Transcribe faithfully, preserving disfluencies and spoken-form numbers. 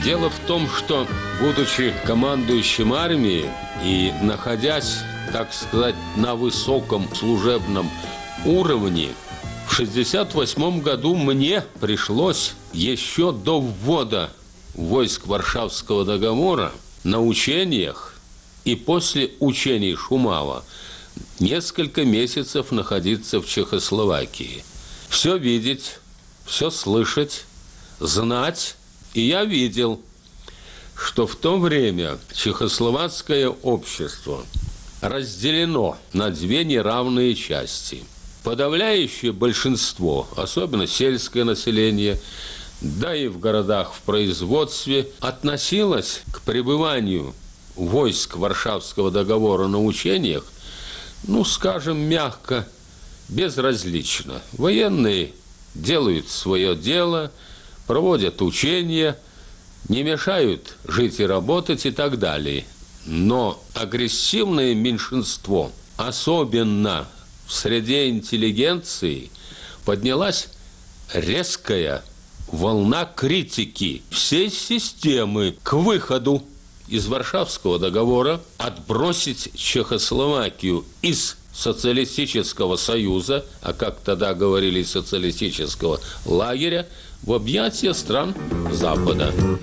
Дело в том, что, будучи командующим армией и находясь, так сказать, на высоком служебном уровне, в шестьдесят восьмом году мне пришлось еще до ввода войск Варшавского договора на учениях и после учений Шумава несколько месяцев находиться в Чехословакии. Все видеть, все слышать, знать. И я видел, что в то время чехословацкое общество разделено на две неравные части. Подавляющее большинство, особенно сельское население, да и в городах в производстве, относилось к пребыванию войск Варшавского договора на учениях, ну, скажем, мягко, безразлично. Военные делают свое дело, проводят учения, не мешают жить и работать и так далее. Но агрессивное меньшинство, особенно в среде интеллигенции, поднялась резкая волна критики всей системы к выходу из Варшавского договора, отбросить Чехословакию из социалистического союза, а как тогда говорили, социалистического лагеря, в объятия стран Запада.